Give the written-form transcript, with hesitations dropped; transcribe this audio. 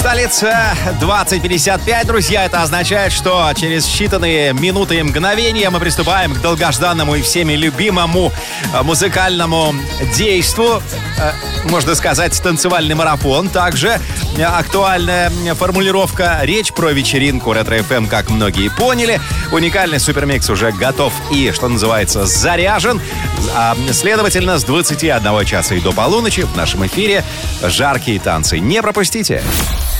Столица 20:55, друзья. Это означает, что через считанные минуты и мгновения мы приступаем к долгожданному и всеми любимому музыкальному действу. Можно сказать, танцевальный марафон. Также актуальная формулировка. Речь про вечеринку Ретро-ФМ, как многие поняли. Уникальный супермикс уже готов и, что называется, заряжен. Следовательно, с 21 часа и до полуночи в нашем эфире жаркие танцы. Не пропустите.